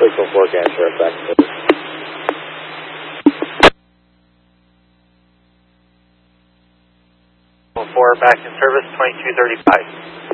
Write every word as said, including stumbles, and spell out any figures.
six one four, Grand Sheriff, back to service. one four, back in service, twenty-two thirty-five.